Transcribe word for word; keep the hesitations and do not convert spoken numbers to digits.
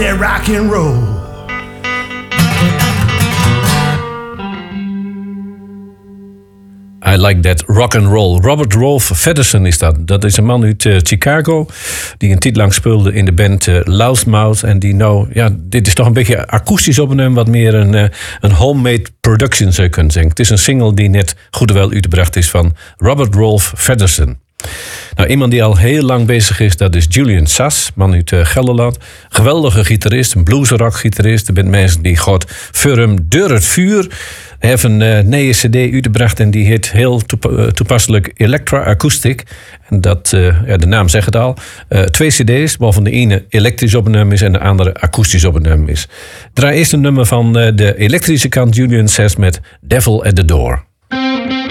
that rock and roll. I like that rock and roll. Robert Rolf Feddersen is dat. Dat is een man uit uh, Chicago die een tijd lang speelde in de band uh, Loudmouth. En die nou, ja, dit is toch een beetje akoestisch opgenomen, wat meer een, uh, een homemade production zou je kunnen zeggen. Het is een single die net goed en wel uitgebracht is van Robert Rolf Feddersen. Nou, iemand die al heel lang bezig is, dat is Julian Sass, man uit uh, Gelderland. Geweldige gitarist, een bluesrock-gitarist. Er zijn mensen die gaat voor hem door het vuur. Hij heeft een uh, nieuwe cd uitgebracht en die heet heel toep- uh, toepasselijk Electra Acoustic. En dat, uh, ja, de naam zegt het al. Uh, twee cd's, waarvan de ene elektrisch opgenomen is en de andere akoestisch opgenomen is. Draai eerst een nummer van uh, de elektrische kant, Julian Sass met Devil at the Door.